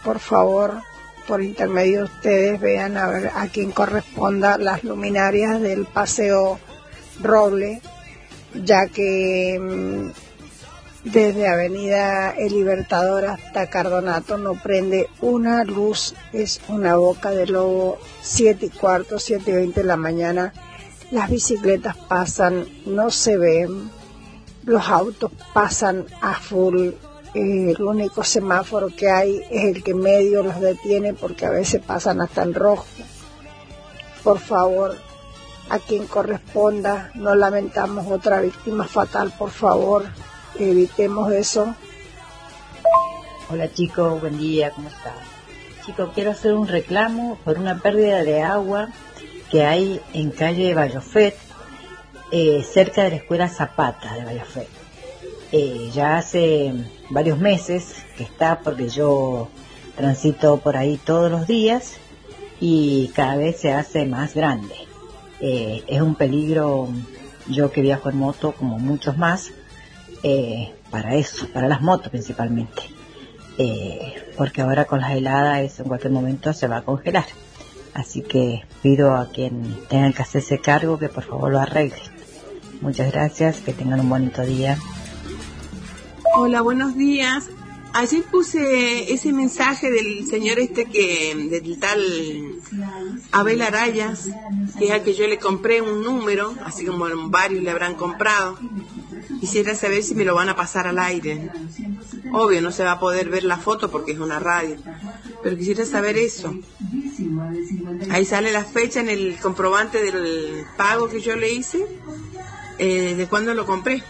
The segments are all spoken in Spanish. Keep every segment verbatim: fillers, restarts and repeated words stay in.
por favor, por intermedio de ustedes, vean a ver a quién corresponda las luminarias del Paseo Roble, ya que mmm, desde Avenida El Libertador hasta Cardonato no prende una luz, es una boca de lobo. Siete y cuarto, siete y veinte de la mañana, las bicicletas pasan, no se ven, los autos pasan a full. Eh, el único semáforo que hay es el que medio los detiene, porque a veces pasan hasta en rojo. Por favor, a quien corresponda, no lamentamos otra víctima fatal, por favor, evitemos eso. Hola chicos, buen día, ¿cómo están? Chicos, quiero hacer un reclamo por una pérdida de agua que hay en calle Vallofet, eh, cerca de la escuela Zapata de Vallofet. Eh, ya hace varios meses que está, porque yo transito por ahí todos los días y cada vez se hace más grande. Eh, es un peligro, yo que viajo en moto como muchos más, eh, para eso, para las motos principalmente, eh, porque ahora con las heladas eso en cualquier momento se va a congelar. Así que pido a quien tenga que hacerse cargo que por favor lo arregle. Muchas gracias, que tengan un bonito día. Hola, buenos días. Ayer puse ese mensaje del señor este que, del tal Abel Arayas, que es al que yo le compré un número, así como varios le habrán comprado. Quisiera saber si me lo van a pasar al aire. Obvio, no se va a poder ver la foto porque es una radio, pero quisiera saber eso. Ahí sale la fecha en el comprobante del pago que yo le hice, eh, de cuándo lo compré.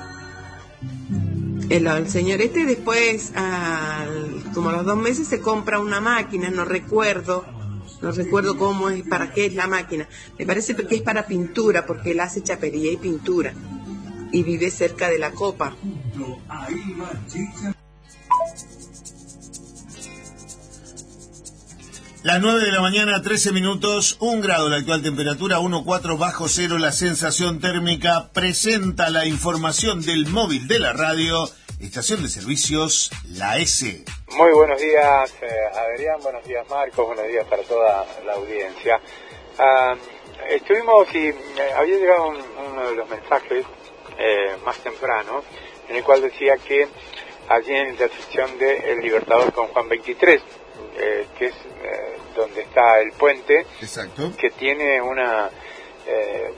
El, el señor este después, al, como a los dos meses, se compra una máquina, no recuerdo, no recuerdo cómo es, para qué es la máquina. Me parece que es para pintura, porque él hace chapería y pintura, y vive cerca de la Copa. Las nueve de la mañana, trece minutos, un grado la actual temperatura, uno coma cuatro bajo cero la sensación térmica. Presenta la información del móvil de la radio, estación de servicios La S. Muy buenos días, eh, Adrián, buenos días, Marcos, buenos días para toda la audiencia. Uh, estuvimos y eh, había llegado un, uno de los mensajes eh, más temprano, en el cual decía que allí en la intersección de El Libertador con Juan veintitrés, Eh, que es eh, donde está el puente. Exacto. Que tiene una eh,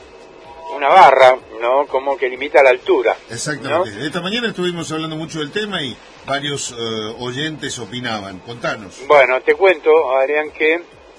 una barra, ¿no? Como que limita la altura. Exactamente. ¿No? Esta mañana estuvimos hablando mucho del tema y varios eh, oyentes opinaban. Contanos. Bueno, te cuento, Adrián, que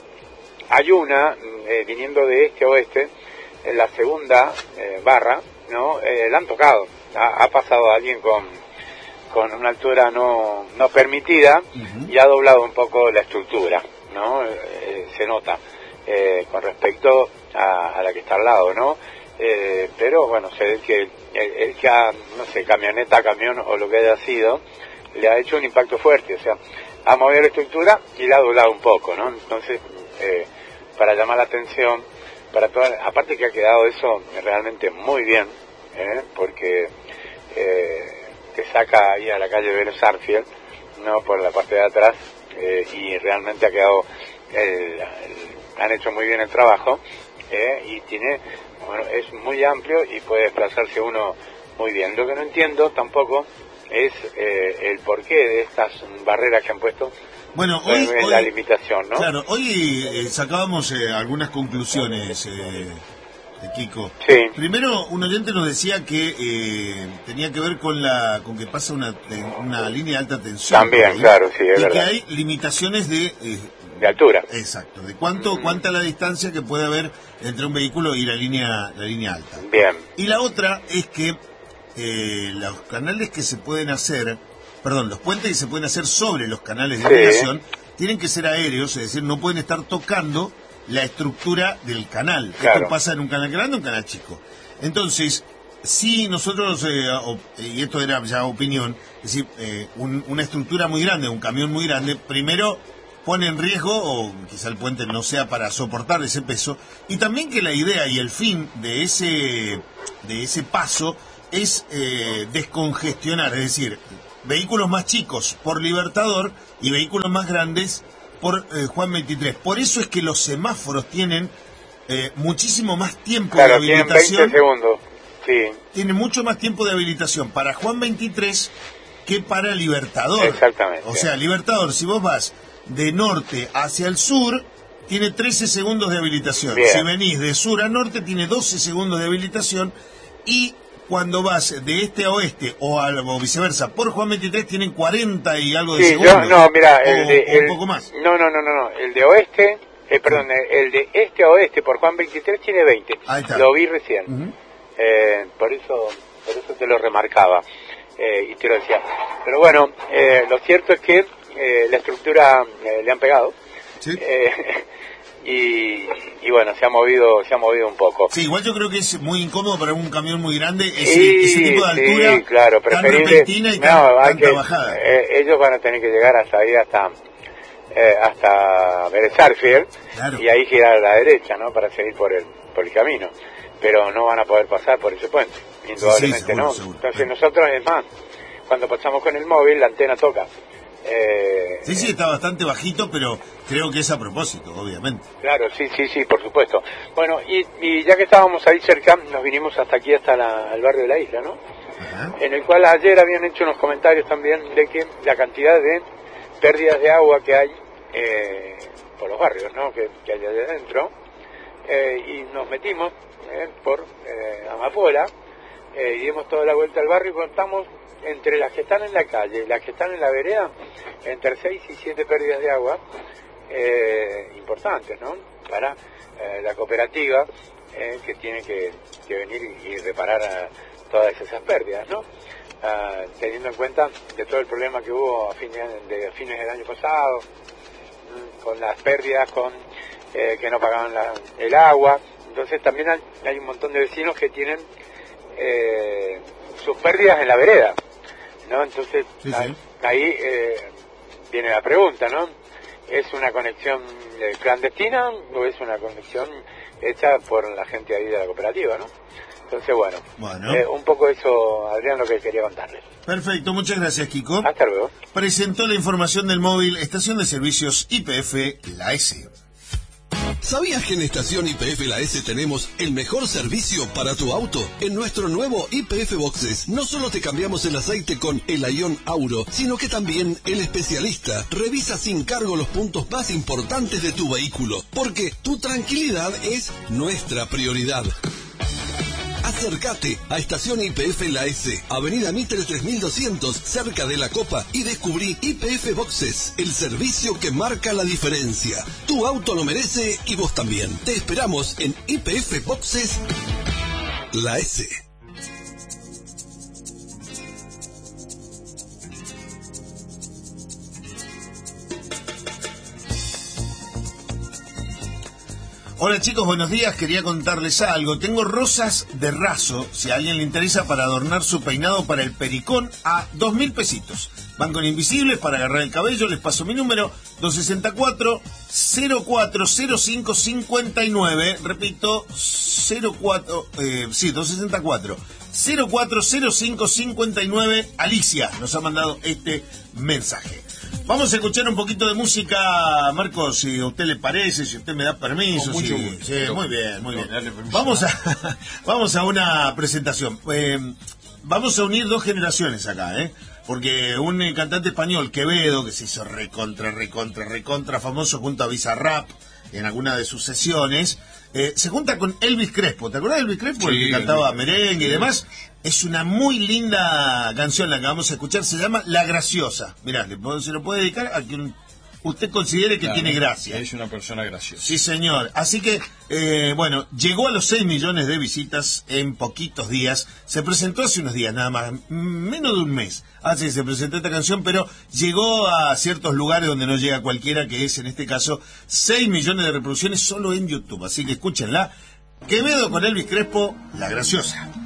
hay una, eh, viniendo de este a oeste, en la segunda eh, barra, ¿no? Eh, la han tocado. Ha, ha pasado alguien con con una altura no no permitida, uh-huh, y ha doblado un poco la estructura, ¿no? Eh, se nota eh, con respecto a, a la que está al lado, ¿no? Eh, pero bueno, se ve que el, el que ha, no sé, camioneta, camión o lo que haya sido, le ha hecho un impacto fuerte, o sea, ha movido la estructura y la ha doblado un poco, ¿no? Entonces, eh, para llamar la atención, para toda, aparte que ha quedado eso realmente muy bien, ¿eh? Porque eh, te saca ahí a la calle Vélez Arfield, no por la parte de atrás, eh, y realmente ha quedado, el, el, han hecho muy bien el trabajo, eh, y tiene, bueno, es muy amplio y puede desplazarse uno muy bien. Lo que no entiendo tampoco es eh, el porqué de estas barreras que han puesto. Bueno, hoy, en hoy la limitación, ¿no? Claro, hoy eh, sacábamos eh, algunas conclusiones, eh, de Kiko. Sí. Primero, un oyente nos decía que eh, tenía que ver con la con que pasa una una línea de alta tensión. También, ahí, claro, sí, es y verdad. que hay limitaciones de eh, de altura. Exacto, de cuánto, mm. cuánta la distancia que puede haber entre un vehículo y la línea la línea alta. Bien. Y la otra es que eh, los canales que se pueden hacer, perdón, los puentes que se pueden hacer sobre los canales de irrigación, sí, tienen que ser aéreos, es decir, no pueden estar tocando la estructura del canal. Claro. Esto pasa en un canal grande o un canal chico. Entonces, si nosotros, eh, o, y esto era ya opinión, es decir, eh, un, una estructura muy grande, un camión muy grande, primero pone en riesgo, o quizá el puente no sea para soportar ese peso, y también que la idea y el fin de ese, de ese paso es eh, descongestionar, es decir, vehículos más chicos por Libertador y vehículos más grandes por eh, Juan veintitrés. Por eso es que los semáforos tienen eh, muchísimo más tiempo claro, de habilitación. Tienen veinte segundos, sí. Tienen mucho más tiempo de habilitación para Juan veintitrés que para Libertador. Exactamente. O sea, Libertador, si vos vas de norte hacia el sur, tiene trece segundos de habilitación. Bien. Si venís de sur a norte, tiene doce segundos de habilitación. Y cuando vas de este a oeste o, a, o viceversa por Juan veintitrés, tienen cuarenta y algo de sí, segundos. Yo, no, mira, o, el de, o un el, poco más. No, no, no, no, no. El de oeste, eh, perdón, el de este a oeste por Juan veintitrés tiene veinte. Ahí está. Lo vi recién. Uh-huh. eh, por eso por eso te lo remarcaba eh, y te lo decía. Pero bueno, eh, lo cierto es que eh, la estructura eh, le han pegado. Sí. Eh, y, y bueno, se ha movido se ha movido un poco. Sí, igual yo creo que es muy incómodo para un camión muy grande ese, Sí, ese tipo de altura, sí, claro, tan preferible, repentina y tan, no, hay tanta que, bajada. Eh, ellos van a tener que llegar hasta ahí, hasta eh, hasta Beresarfield, Claro. y ahí girar a la derecha, ¿no? Para seguir por el por el camino. Pero no van a poder pasar por ese puente, indudablemente, sí, seguro, no. seguro. Entonces nosotros, es más, cuando pasamos con el móvil, la antena toca. Eh, Sí, sí, está bastante bajito, pero creo que es a propósito, obviamente. Claro, sí, sí, sí, por supuesto. Bueno, y, y ya que estábamos ahí cerca, nos vinimos hasta aquí, hasta la, el barrio de la isla, ¿no? Ajá. En el cual ayer habían hecho unos comentarios también de que la cantidad de pérdidas de agua que hay eh, por los barrios, ¿no? Que, que hay allá adentro. Eh, y nos metimos eh, por eh, Amapola eh, y dimos toda la vuelta al barrio y contamos entre las que están en la calle y las que están en la vereda, entre seis y siete pérdidas de agua eh, importantes, ¿no? Para eh, la cooperativa eh, que tiene que, que venir y, y reparar a todas esas pérdidas, ¿no? Uh, teniendo en cuenta de todo el problema que hubo a fines, de, a fines del año pasado, con las pérdidas, con eh, que no pagaban la, el agua. Entonces también hay, hay un montón de vecinos que tienen eh, sus pérdidas en la vereda, ¿no? Entonces Sí, ahí, sí. ahí eh, viene la pregunta, ¿no? ¿Es una conexión eh, clandestina o es una conexión hecha por la gente ahí de la cooperativa, ¿no? Entonces, bueno, Bueno. eh, un poco eso, Adrián, lo que quería contarles. Perfecto, muchas gracias, Kiko. Hasta luego. Presentó la información del móvil Estación de Servicios Y P F La S. ¿Sabías que en Estación Y P F La S tenemos el mejor servicio para tu auto? En nuestro nuevo Y P F Boxes no solo te cambiamos el aceite con el Ion Auro, sino que también el especialista revisa sin cargo los puntos más importantes de tu vehículo, porque tu tranquilidad es nuestra prioridad. Acércate a Estación Y P F La S, Avenida Mitre tres mil doscientos, cerca de La Copa, y descubrí Y P F Boxes, el servicio que marca la diferencia. Tu auto lo merece y vos también. Te esperamos en Y P F Boxes La S. Hola chicos, buenos días. Quería contarles algo. Tengo rosas de raso, si a alguien le interesa, para adornar su peinado para el pericón, a dos mil pesitos. Van con invisibles para agarrar el cabello. Les paso mi número, dos seis cuatro, cero cuatro cero cinco cinco nueve. Repito, cero cuatro, eh, sí, dos seis cuatro, cero cuatro cero cinco cinco nueve. Alicia nos ha mandado este mensaje. Vamos a escuchar un poquito de música, Marcos, si a usted le parece, si usted me da permiso. Con mucho si, gusto. sí, muy bien, muy bien. Dale permiso. Vamos a, vamos a una presentación. Eh, vamos a unir dos generaciones acá, ¿eh? Porque un eh, cantante español, Quevedo, que se hizo recontra, recontra, recontra famoso junto a Bizarrap en alguna de sus sesiones, eh, se junta con Elvis Crespo. ¿Te acuerdas de Elvis Crespo? Sí, el que cantaba Elvis. merengue y demás. Es una muy linda canción la que vamos a escuchar, se llama La Graciosa. Mirá, le puedo- se lo puede dedicar a quien usted considere que Claro, tiene gracia. Es una persona graciosa. Sí, señor. Así que, eh, bueno, llegó a los seis millones de visitas en poquitos días. Se presentó hace unos días, nada más, m- menos de un mes. Hace que se presentó esta canción, pero llegó a ciertos lugares donde no llega cualquiera, que es, en este caso, seis millones de reproducciones solo en YouTube. Así que escúchenla. Quevedo con Elvis Crespo, La Graciosa.